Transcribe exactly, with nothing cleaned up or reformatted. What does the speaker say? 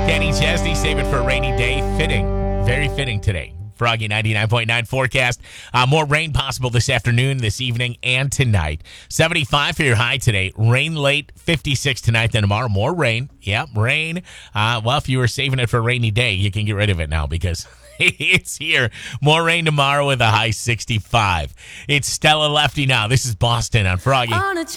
Kenny Chesney, save it for a rainy day. Fitting. Very fitting today. Froggy ninety-nine point nine forecast. Uh, more rain possible this afternoon, this evening, and tonight. seventy-five for your high today. Rain late, fifty-six tonight. Then tomorrow, more rain. Yep, rain. Uh, well, if you were saving it for a rainy day, you can get rid of it now because it's here. More rain tomorrow with a high sixty-five. It's Stella Lefty now. This is Boston on Froggy.